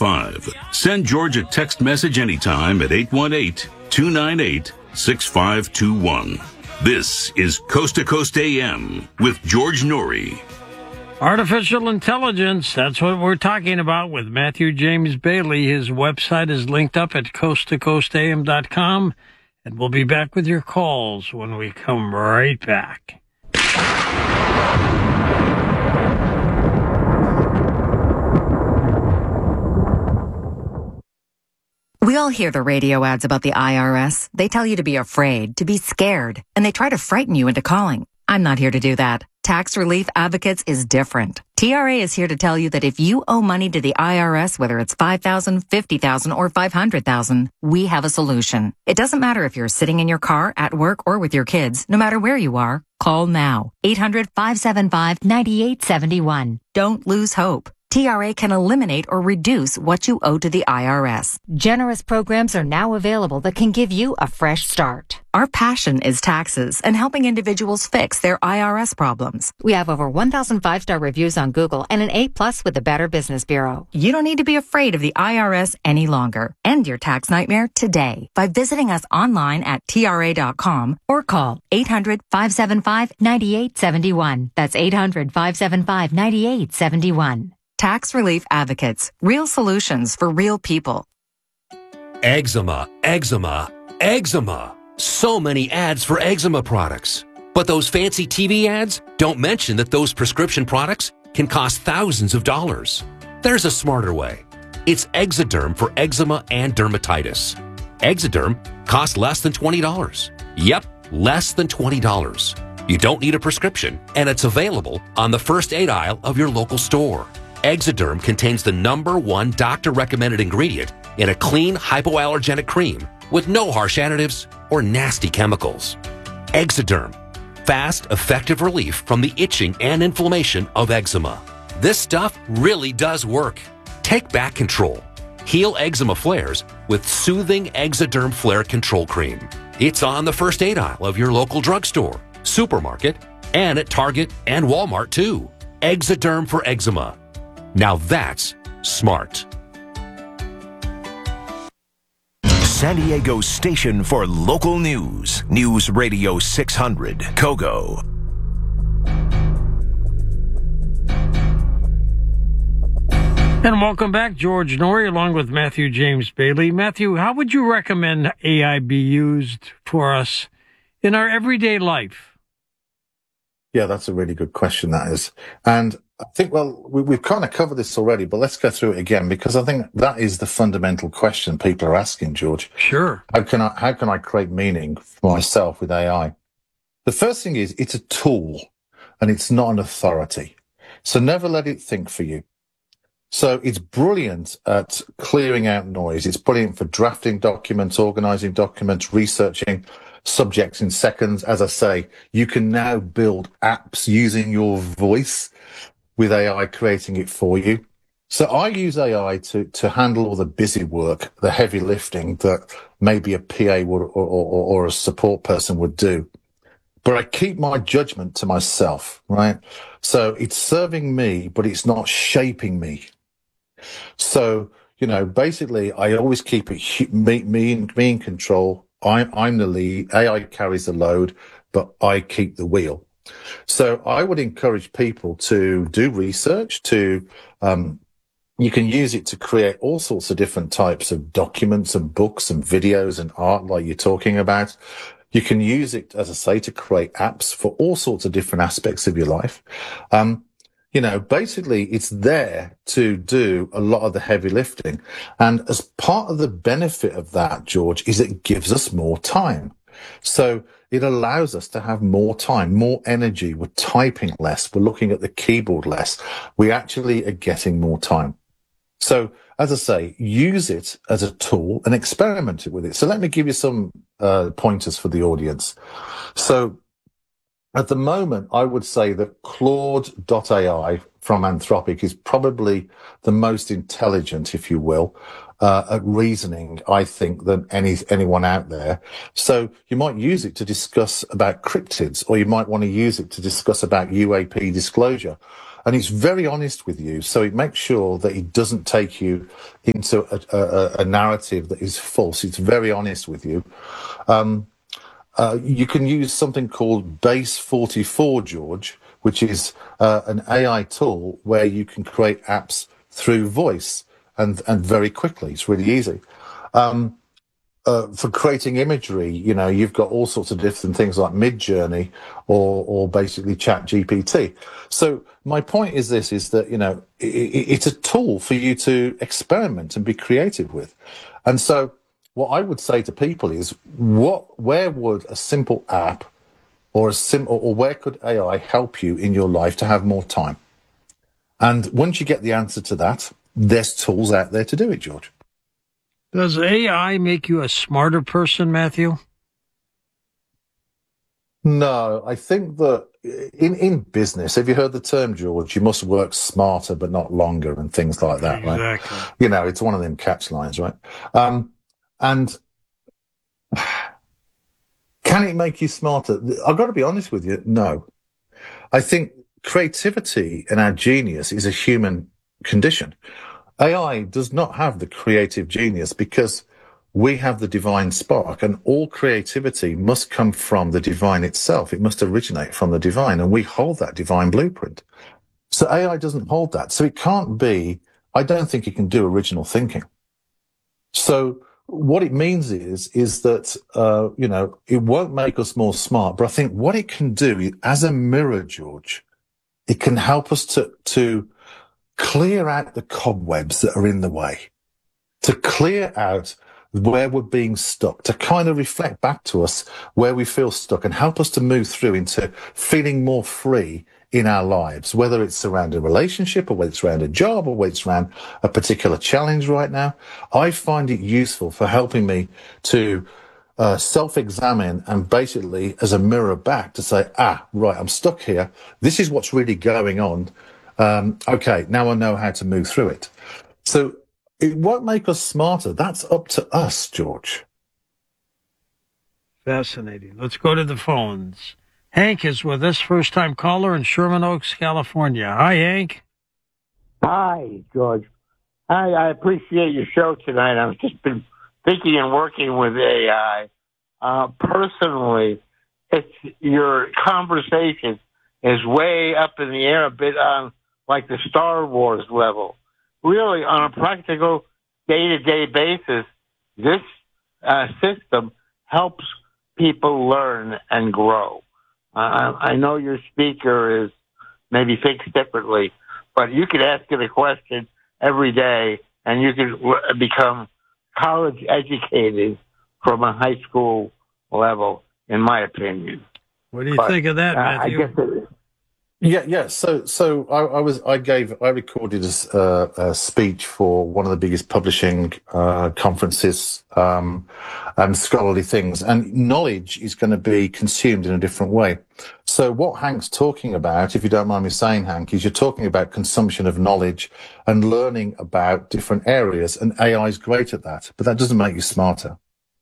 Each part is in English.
888-298-6555. Send George a text message anytime at 818-298-6521. This is Coast to Coast AM with George Noory. Artificial intelligence, that's what we're talking about with Matthew James Bailey. His website is linked up at coasttocoastam.com, and we'll be back with your calls when we come right back. We all hear the radio ads about the IRS. They tell you to be afraid, to be scared, and they try to frighten you into calling. I'm not here to do that. Tax Relief Advocates is different. TRA is here to tell you that if you owe money to the IRS, whether it's $5,000, $50,000, or $500,000, we have a solution. It doesn't matter if you're sitting in your car, at work, or with your kids. No matter where you are, call now. 800-575-9871. Don't lose hope. TRA can eliminate or reduce what you owe to the IRS. Generous programs are now available that can give you a fresh start. Our passion is taxes and helping individuals fix their IRS problems. We have over 1,000 5-star reviews on Google and an A+ with the Better Business Bureau. You don't need to be afraid of the IRS any longer. End your tax nightmare today by visiting us online at TRA.com or call 800-575-9871. That's 800-575-9871. Tax Relief Advocates. Real solutions for real people. Eczema, eczema, eczema. So many ads for eczema products. But those fancy TV ads don't mention that those prescription products can cost thousands of dollars. There's a smarter way. It's Exoderm for eczema and dermatitis. Exoderm costs less than $20. Yep, less than $20. You don't need a prescription, and it's available on the first aid aisle of your local store. Exoderm contains the #1 doctor-recommended ingredient in a clean, hypoallergenic cream with no harsh additives or nasty chemicals. Exoderm. Fast, effective relief from the itching and inflammation of eczema. This stuff really does work. Take back control. Heal eczema flares with soothing Exoderm Flare Control Cream. It's on the first aid aisle of your local drugstore, supermarket, and at Target and Walmart too. Exoderm for eczema. Now that's smart. San Diego's station for local news. News Radio 600, Kogo. And welcome back, George Noory, along with Matthew James Bailey. Matthew, how would you recommend AI be used for us in our everyday life? Yeah, that's a really good question, that is. And I think, well, we've kind of covered this already, but let's go through it again, because I think that is the fundamental question people are asking, George. Sure. How can I create meaning for myself with AI? The first thing is it's a tool and it's not an authority. So never let it think for you. So it's brilliant at clearing out noise. It's brilliant for drafting documents, organizing documents, researching subjects in seconds. As I say, you can now build apps using your voice with AI creating it for you. So I use AI to handle all the busy work, the heavy lifting that maybe a PA would or a support person would do. But I keep my judgment to myself, right? So it's serving me, but it's not shaping me. So, basically I always keep it me in control. I'm the lead. AI carries the load, but I keep the wheel. So I would encourage people to do research, you can use it to create all sorts of different types of documents and books and videos and art like you're talking about. You can use it, as I say, to create apps for all sorts of different aspects of your life. Basically it's there to do a lot of the heavy lifting. And as part of the benefit of that, George, is it gives us more time. So it allows us to have more time, more energy. We're typing less. We're looking at the keyboard less. We actually are getting more time. So, as I say, use it as a tool and experiment with it. So let me give you some pointers for the audience. So at the moment, I would say that Claude.ai from Anthropic is probably the most intelligent, if you will, at reasoning, I think, than anyone out there. So you might use it to discuss about cryptids, or you might want to use it to discuss about UAP disclosure. And it's very honest with you, so it makes sure that it doesn't take you into a narrative that is false. It's very honest with you. You can use something called Base 44, George, which is an AI tool where you can create apps through voice and very quickly. It's really easy. For creating imagery, you've got all sorts of different things like Midjourney or basically ChatGPT. So my point is this, is that, it's a tool for you to experiment and be creative with. And so what I would say to people is, where would a simple app or where could AI help you in your life to have more time? And once you get the answer to that, there's tools out there to do it, George. Does AI make you a smarter person, Matthew? No, I think that in business, have you heard the term, George? You must work smarter but not longer and things like that, right? Exactly. It's one of them catch lines, right? And can it make you smarter? I've got to be honest with you, no. I think creativity and our genius is a human condition. AI does not have the creative genius because we have the divine spark, and all creativity must come from the divine itself. It must originate from the divine, and we hold that divine blueprint. So AI doesn't hold that. So it can't be, I don't think it can do original thinking. So what it means is that, it won't make us more smart, but I think what it can do as a mirror, George, it can help us to clear out the cobwebs that are in the way, to clear out where we're being stuck, to kind of reflect back to us where we feel stuck and help us to move through into feeling more free in our lives, whether it's around a relationship or whether it's around a job or whether it's around a particular challenge right now. I find it useful for helping me to self-examine and basically as a mirror back to say, right, I'm stuck here. This is what's really going on. Okay, now I know how to move through it. So it won't make us smarter. That's up to us, George. Fascinating. Let's go to the phones. Hank is with us, first-time caller in Sherman Oaks, California. Hi, Hank. Hi, George. I appreciate your show tonight. I've just been thinking and working with AI. Personally, your conversation is way up in the air, a bit on like the Star Wars level. Really, on a practical day-to-day basis, this system helps people learn and grow. I know your speaker is maybe fixed differently, but you could ask it a question every day, and you could become college educated from a high school level, in my opinion. What do you think of that, Matthew? Yeah. So I recorded a speech for one of the biggest publishing conferences and scholarly things, and knowledge is going to be consumed in a different way. So what Hank's talking about, if you don't mind me saying, Hank, is you're talking about consumption of knowledge and learning about different areas, and AI is great at that, but that doesn't make you smarter.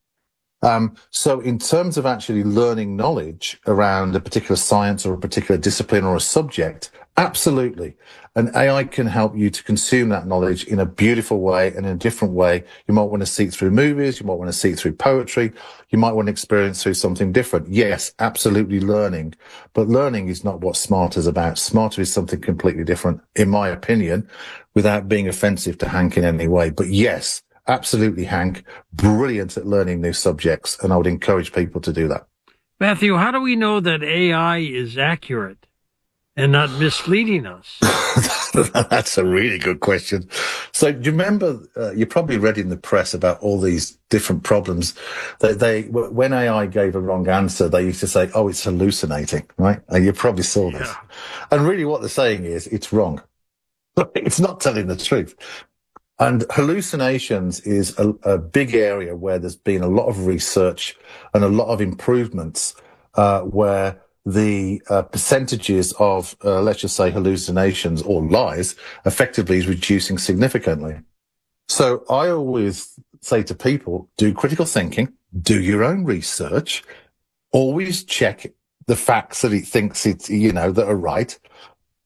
So in terms of actually learning knowledge around a particular science or a particular discipline or a subject, absolutely. And AI can help you to consume that knowledge in a beautiful way and in a different way. You might want to see it through movies. You might want to see it through poetry. You might want to experience through something different. Yes, absolutely learning. But learning is not what Smarter is about. Smarter is something completely different, in my opinion, without being offensive to Hank in any way. But yes, absolutely, Hank, brilliant at learning new subjects, and I would encourage people to do that. Matthew, how do we know that AI is accurate and not misleading us? That's a really good question. So do you remember, you probably read in the press about all these different problems that when AI gave a wrong answer, they used to say, oh, it's hallucinating, right? And you probably saw this. Yeah. And really what they're saying is it's wrong. It's not telling the truth. And hallucinations is a big area where there's been a lot of research and a lot of improvements, where the percentages of, let's just say, hallucinations or lies effectively is reducing significantly. So I always say to people, do critical thinking, do your own research, always check the facts that it thinks it's, that are right.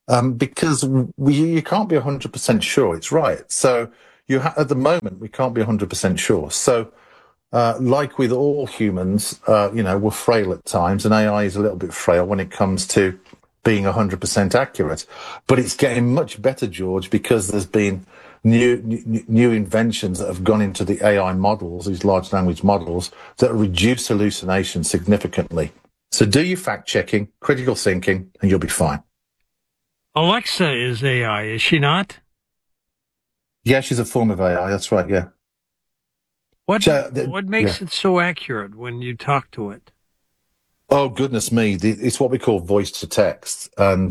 Because you can't be 100% sure it's right. So at the moment, we can't be 100% sure. So, like with all humans, we're frail at times, and AI is a little bit frail when it comes to being 100% accurate. But it's getting much better, George, because there's been new inventions that have gone into the AI models, these large language models, that reduce hallucination significantly. So do your fact checking, critical thinking, and you'll be fine. Alexa is AI, is she not? Yeah, she's a form of AI. That's right. Yeah. What makes it so accurate when you talk to it? Oh goodness me! It's what we call voice to text, and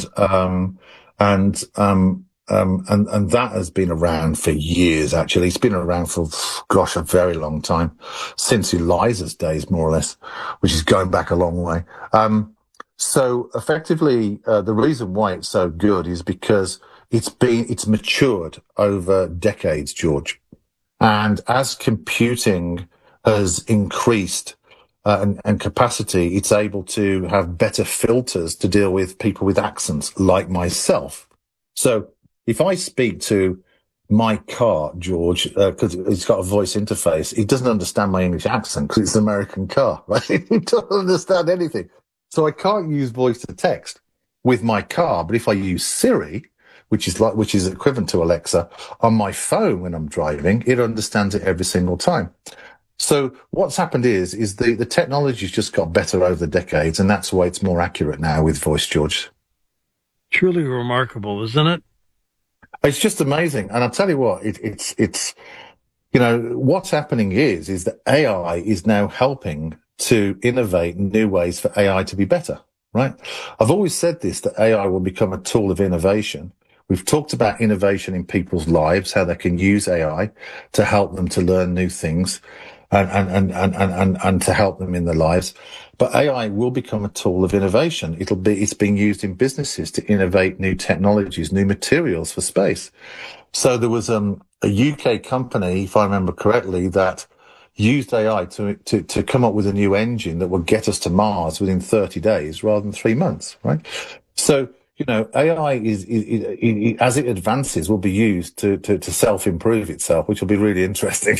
that has been around for years. Actually, it's been around for a very long time, since Eliza's days, more or less, which is going back a long way. So effectively, the reason why it's so good is because it's matured over decades, George. And as computing has increased and capacity, it's able to have better filters to deal with people with accents like myself. So if I speak to my car, George, because it's got a voice interface, it doesn't understand my English accent because it's an American car, right? It doesn't understand anything. So I can't use voice to text with my car. But if I use Siri, which is equivalent to Alexa, on my phone when I'm driving, it understands it every single time. So what's happened is the technology's just got better over the decades, and that's why it's more accurate now with voice, George. Truly remarkable, isn't it? It's just amazing. And I'll tell you what, it's what's happening is that AI is now helping to innovate new ways for AI to be better, right? I've always said this, that AI will become a tool of innovation. We've talked about innovation in people's lives, how they can use AI to help them to learn new things and to help them in their lives. But AI will become a tool of innovation. It's being used in businesses to innovate new technologies, new materials for space. So there was a UK company, if I remember correctly, that used AI to come up with a new engine that would get us to Mars within 30 days rather than 3 months, right? So, AI is as it advances, will be used to self-improve itself, which will be really interesting.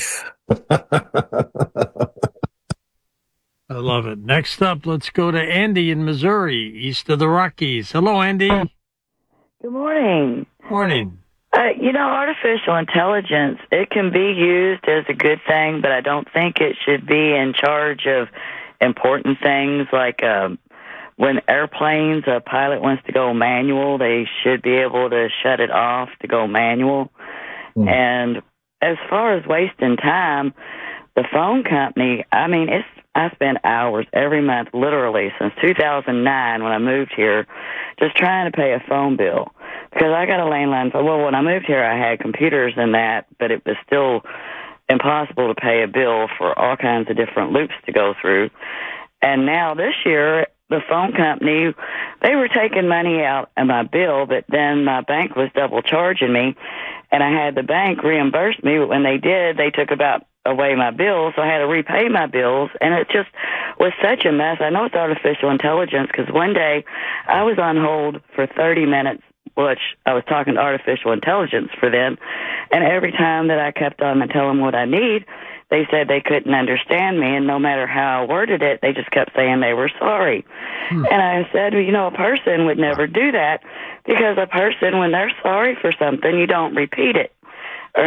I love it. Next up, let's go to Andy in Missouri, east of the Rockies. Hello, Andy. Good morning. Morning. Artificial intelligence, it can be used as a good thing, but I don't think it should be in charge of important things like when airplanes, a pilot wants to go manual, they should be able to shut it off to go manual. And as far as wasting time, the phone company, I spend hours every month, literally, since 2009 when I moved here, just trying to pay a phone bill. Because I got a landline phone. Well, when I moved here, I had computers and that, but it was still impossible to pay a bill for all kinds of different loops to go through. And now this year, the phone company, they were taking money out of my bill, but then my bank was double charging me, and I had the bank reimburse me, but when they did, they took away my bills, so I had to repay my bills, and it just was such a mess. I know it's artificial intelligence, because one day I was on hold for 30 minutes, which I was talking to artificial intelligence for them, and every time that I kept on and tell them what I need, they said they couldn't understand me, and no matter how I worded it, they just kept saying they were sorry. And I said, a person would never do that, because a person, when they're sorry for something, you don't repeat it. Or,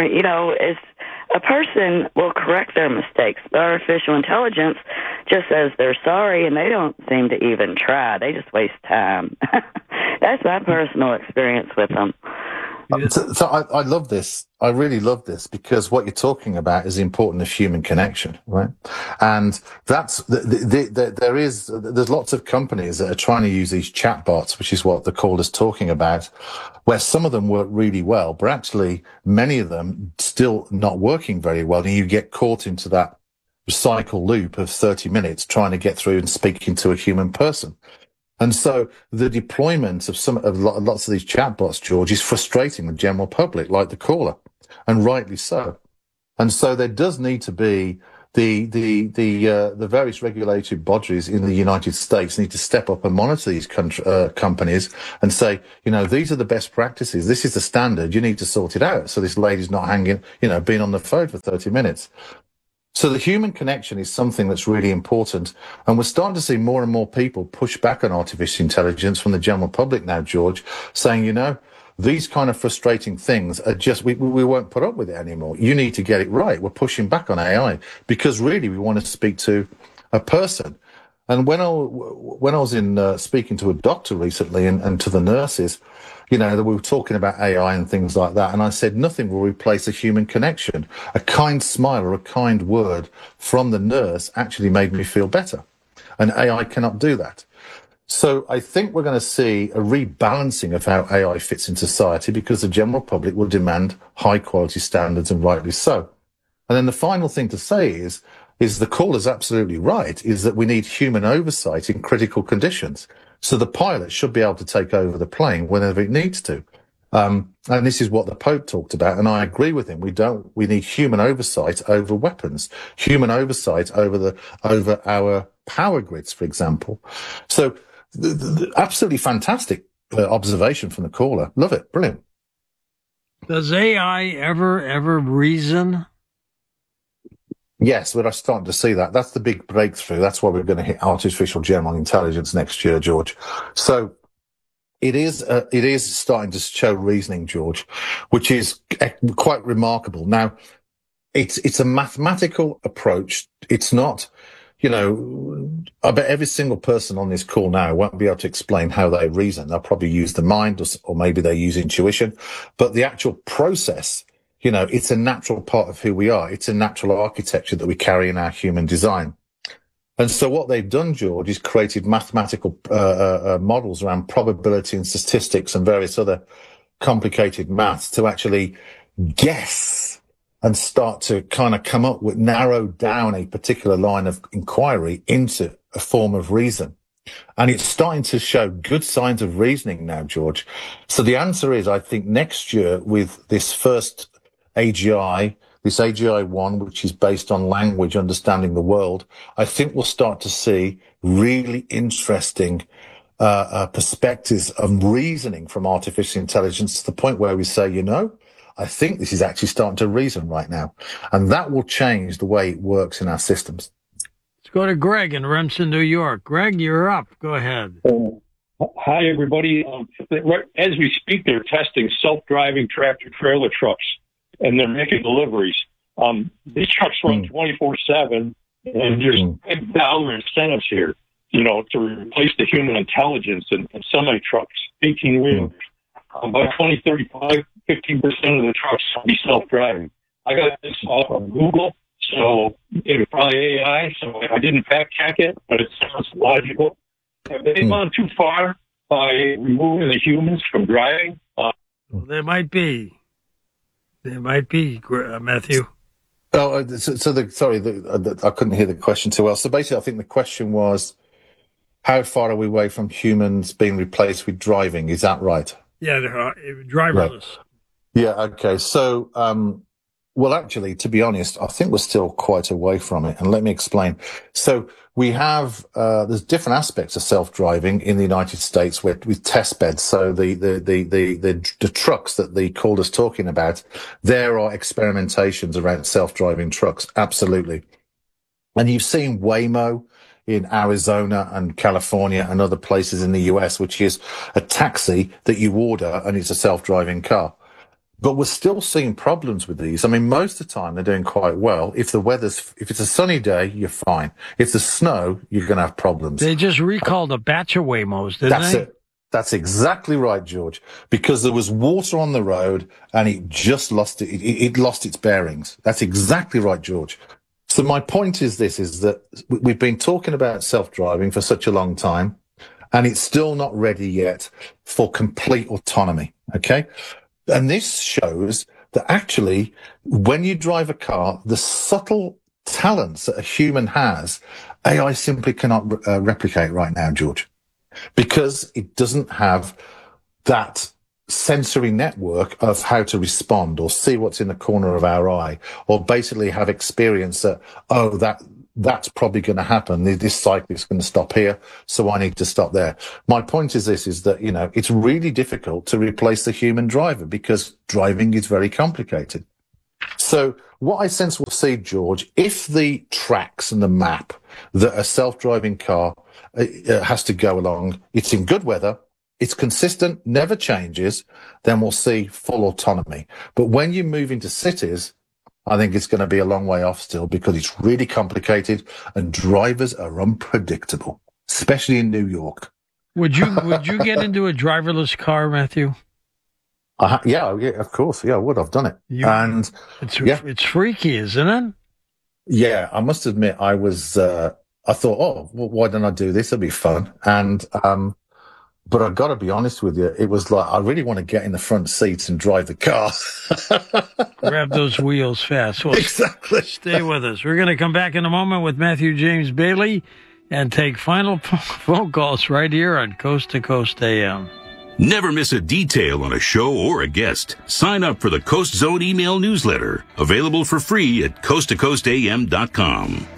a person will correct their mistakes. The artificial intelligence just says they're sorry, and they don't seem to even try. They just waste time. That's my personal experience with them. So I love this. I really love this, because what you're talking about is the importance of human connection, right? And that's there's lots of companies that are trying to use these chatbots, which is what the caller's talking about, where some of them work really well, but actually many of them still not working very well, and you get caught into that cycle loop of 30 minutes trying to get through and speaking to a human person. And so the deployment of lots of these chatbots, George, is frustrating the general public, like the caller, and rightly so. And so there does need to be the various regulatory bodies in the United States need to step up and monitor these companies and say, these are the best practices. This is the standard. You need to sort it out. So this lady's not hanging, being on the phone for 30 minutes. So the human connection is something that's really important. And we're starting to see more and more people push back on artificial intelligence from the general public now, George, saying, these kind of frustrating things are just, we won't put up with it anymore. You need to get it right. We're pushing back on AI because really we want to speak to a person. And when I was in speaking to a doctor recently and to the nurses, we were talking about AI and things like that. And I said, nothing will replace a human connection. A kind smile or a kind word from the nurse actually made me feel better. And AI cannot do that. So I think we're going to see a rebalancing of how AI fits in society because the general public will demand high quality standards, and rightly so. And then the final thing to say is the caller's absolutely right, is that we need human oversight in critical conditions. So the pilot should be able to take over the plane whenever it needs to. And this is what the Pope talked about, and I agree with him. We need human oversight over weapons, human oversight over our power grids, for example. So absolutely fantastic observation from the caller. Love it. Brilliant. Does AI ever reason? Yes, we're starting to see that. That's the big breakthrough. That's why we're going to hit artificial general intelligence next year, George. So it is starting to show reasoning, George, which is quite remarkable. Now, it's a mathematical approach. It's not, I bet every single person on this call now won't be able to explain how they reason. They'll probably use the mind or maybe they use intuition, but the actual process, it's a natural part of who we are. It's a natural architecture that we carry in our human design. And so what they've done, George, is created mathematical models around probability and statistics and various other complicated maths to actually guess and start to kind of come up with, narrow down a particular line of inquiry into a form of reason. And it's starting to show good signs of reasoning now, George. So the answer is, I think next year with this first AGI, this AGI-1, which is based on language, understanding the world, I think we'll start to see really interesting perspectives of reasoning from artificial intelligence to the point where we say, I think this is actually starting to reason right now. And that will change the way it works in our systems. Let's go to Greg in Remsen, New York. Greg, you're up. Go ahead. Hi, everybody. As we speak, they're testing self-driving tractor-trailer trucks, and they're making deliveries. These trucks run 24/7, and there's $5 incentives here, to replace the human intelligence in semi-trucks, 18-wheelers. By 2035, 15% of the trucks will be self-driving. I got this off of Google, so it was probably AI, so I didn't fact-check it, but it sounds logical. Have they gone too far by removing the humans from driving? There might be. Matthew. Oh, I couldn't hear the question too well. So basically, I think the question was, how far are we away from humans being replaced with driving? Is that right? Yeah, driverless. Right. Yeah, okay. So, well, actually, to be honest, I think we're still quite away from it. And let me explain. So we have, there's different aspects of self-driving in the United States with test beds. So the trucks that the caller's talking about, there are experimentations around self-driving trucks. Absolutely. And you've seen Waymo in Arizona and California and other places in the US, which is a taxi that you order and it's a self-driving car. But we're still seeing problems with these. I mean, most of the time they're doing quite well. If it's a sunny day, you're fine. If there's snow, you're going to have problems. They just recalled a batch of Waymos, didn't they? That's it. That's exactly right, George. Because there was water on the road and it just lost it. It lost its bearings. That's exactly right, George. So my point is this, is that we've been talking about self-driving for such a long time, and it's still not ready yet for complete autonomy, okay? And this shows that actually, when you drive a car, the subtle talents that a human has, AI simply cannot replicate right now, George, because it doesn't have that sensory network of how to respond or see what's in the corner of our eye, or basically have experience that, that's probably going to happen. This cyclist is going to stop here, so I need to stop there. My point is that, it's really difficult to replace the human driver because driving is very complicated. So what I sense we'll see, George, if the tracks and the map that a self-driving car has to go along, it's in good weather, it's consistent, never changes, then we'll see full autonomy. But when you move into cities, I think it's going to be a long way off still because it's really complicated and drivers are unpredictable, especially in New York. Would you get into a driverless car, Matthew? Yeah, of course. Yeah, I would. I've done it. It's freaky, isn't it? Yeah, I must admit, I thought, why don't I do this? It'll be fun. But I've got to be honest with you, it was like, I really want to get in the front seats and drive the car. Grab those wheels fast. Well, exactly. Stay with us. We're going to come back in a moment with Matthew James Bailey and take final phone calls right here on Coast to Coast AM. Never miss a detail on a show or a guest. Sign up for the Coast Zone email newsletter, available for free at coasttocoastam.com.